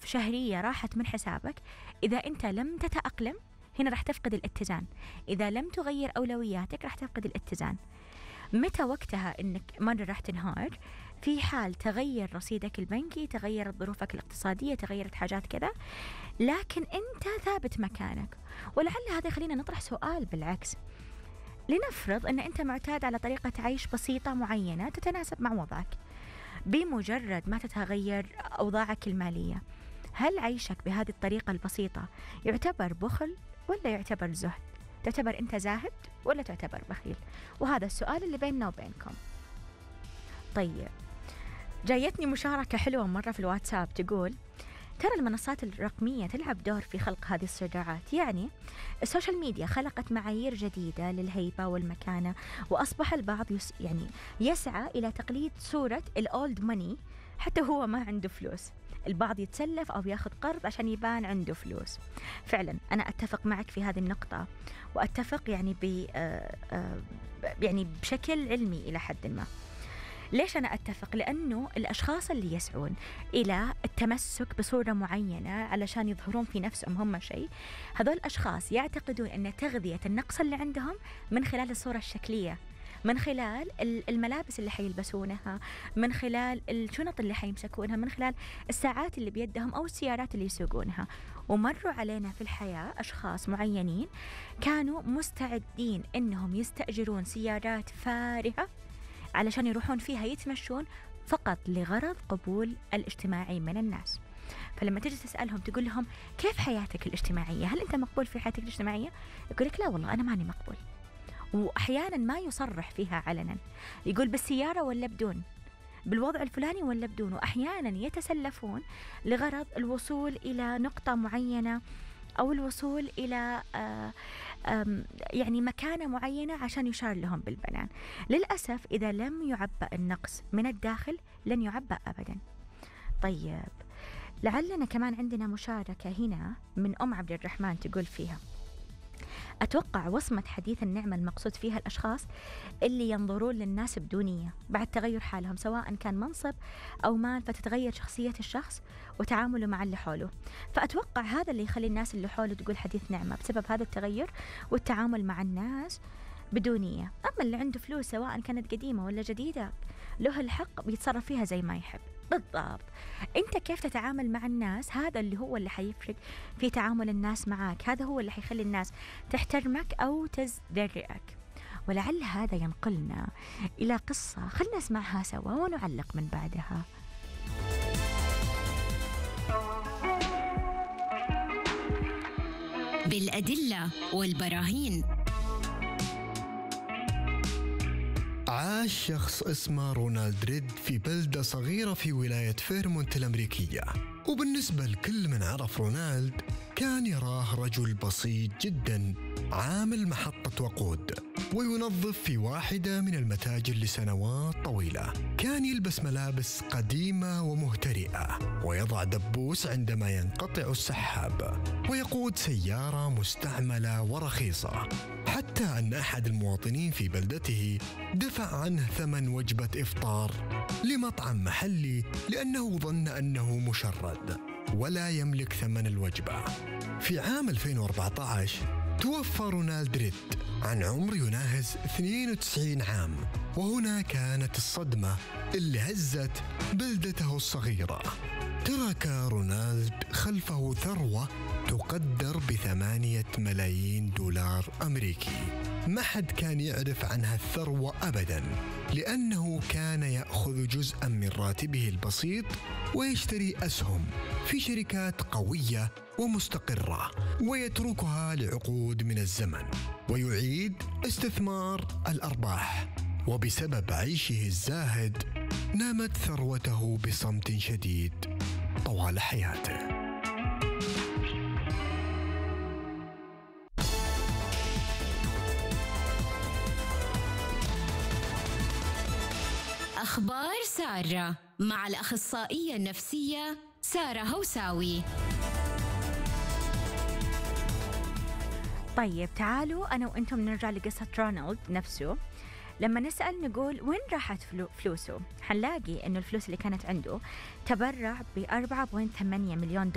شهرية راحت من حسابك، إذا أنت لم تتأقلم هنا راح تفقد الاتزان، إذا لم تغير أولوياتك راح تفقد الاتزان. متى وقتها إنك مرة راح تنهار؟ في حال تغير رصيدك البنكي، تغيرت ظروفك الاقتصادية، تغيرت حاجات كذا، لكن أنت ثابت مكانك. ولعل هذا يخلينا نطرح سؤال بالعكس. لنفرض أن أنت معتاد على طريقة عيش بسيطة معينة تتناسب مع وضعك، بمجرد ما تتغير أوضاعك المالية، هل عيشك بهذه الطريقة البسيطة يعتبر بخل ولا يعتبر زهد؟ تعتبر أنت زاهد ولا تعتبر بخيل؟ وهذا السؤال اللي بيننا وبينكم. طيب، جايتني مشاركة حلوة مرة في الواتساب تقول: ترى المنصات الرقمية تلعب دور في خلق هذه الصراعات. يعني السوشيال ميديا خلقت معايير جديدة للهيبة والمكانة، وأصبح البعض يسعى إلى تقليد صورة الأولد ماني حتى هو ما عنده فلوس. البعض يتسلف أو ياخذ قرض عشان يبان عنده فلوس. فعلا أنا أتفق معك في هذه النقطة، وأتفق يعني بشكل علمي إلى حد ما. ليش أنا أتفق؟ لأنه الأشخاص اللي يسعون إلى التمسك بصورة معينة علشان يظهرون في نفسهم هم شيء، هذول الأشخاص يعتقدون أن تغذية النقص اللي عندهم من خلال الصورة الشكلية، من خلال الملابس اللي حيلبسونها، من خلال الشنط اللي حيمسكونها، من خلال الساعات اللي بيدهم أو السيارات اللي يسوقونها. ومروا علينا في الحياة أشخاص معينين كانوا مستعدين أنهم يستأجرون سيارات فارهة علشان يروحون فيها يتمشون فقط لغرض قبول الاجتماعي من الناس. فلما تجي تسألهم تقول لهم كيف حياتك الاجتماعية؟ هل أنت مقبول في حياتك الاجتماعية؟ يقول لك لا والله أنا ماني مقبول. وأحيانا ما يصرح فيها علنا، يقول بالسيارة ولا بدون، بالوضع الفلاني ولا بدون. وأحيانا يتسلفون لغرض الوصول إلى نقطة معينة أو الوصول إلى يعني مكانة معينة عشان يشار لهم بالبنان. للأسف إذا لم يعبأ النقص من الداخل لن يعبأ أبدا. طيب، لعلنا كمان عندنا مشاركة هنا من أم عبد الرحمن تقول فيها: أتوقع وصمة حديث النعمة المقصود فيها الأشخاص اللي ينظرون للناس بدونية بعد تغير حالهم، سواء كان منصب أو مال، فتتغير شخصية الشخص وتعامله مع اللي حوله. فأتوقع هذا اللي يخلي الناس اللي حوله تقول حديث نعمة، بسبب هذا التغير والتعامل مع الناس بدونية. أما اللي عنده فلوس سواء كانت قديمة ولا جديدة له الحق بيتصرف فيها زي ما يحب. بالضبط، أنت كيف تتعامل مع الناس هذا اللي هو اللي حيفرق في تعامل الناس معك، هذا هو اللي حيخلي الناس تحترمك أو تزدرئك. ولعل هذا ينقلنا إلى قصة، خلنا نسمعها سوا ونعلق من بعدها. بالأدلة والبراهين. عاش شخص اسمه رونالد ريد في بلدة صغيرة في ولاية فيرمونت الأمريكية، وبالنسبة لكل من عرف رونالد كان يراه رجل بسيط جدا، عامل محطة وقود وينظف في واحدة من المتاجر لسنوات طويلة. كان يلبس ملابس قديمة ومهترئة، ويضع دبوس عندما ينقطع السحاب، ويقود سيارة مستعملة ورخيصة، حتى أن أحد المواطنين في بلدته دفع عنه ثمن وجبة إفطار لمطعم محلي لأنه ظن أنه مشرد ولا يملك ثمن الوجبة. في عام 2014 توفى رونالد ريد عن عمر يناهز 92 عام، وهنا كانت الصدمة اللي هزت بلدته الصغيرة. ترك رونالد خلفه ثروة تقدر ب8 ملايين دولار أمريكي. ما حد كان يعرف عنها الثروة أبدا، لأنه كان يأخذ جزءا من راتبه البسيط ويشتري أسهم في شركات قوية ومستقرة، ويتركها لعقود من الزمن ويعيد استثمار الأرباح. وبسبب عيشه الزاهد نامت ثروته بصمت شديد طوال حياته. أخبار سارة مع الأخصائية النفسية سارة هوساوي. طيب، تعالوا أنا وإنتم نرجع لقصة رونالد نفسه. لما نسأل نقول وين راحت فلوسه، حنلاقي إنه الفلوس اللي كانت عنده تبرع ب4.8 مليون دولار